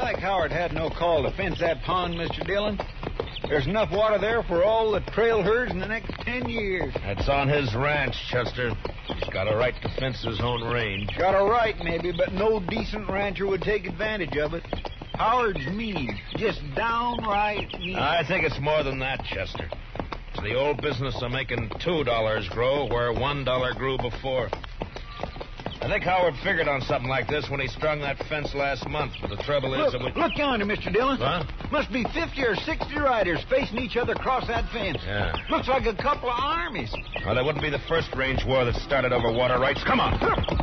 like Howard had no call to fence that pond, Mr. Dillon. There's enough water there for all the trail herds in the next 10 years. That's on his ranch, Chester. He's got a right to fence his own range. Got a right, maybe, but no decent rancher would take advantage of it. Howard's mean. Just downright mean. I think it's more than that, Chester. It's the old business of making $2 grow where $1 grew before. I think Howard figured on something like this when he strung that fence last month. But the trouble is that Look yonder, Mr. Dillon. Huh? Must be 50 or 60 riders facing each other across that fence. Yeah. Looks like a couple of armies. Well, that wouldn't be the first range war that started over water rights. Come on.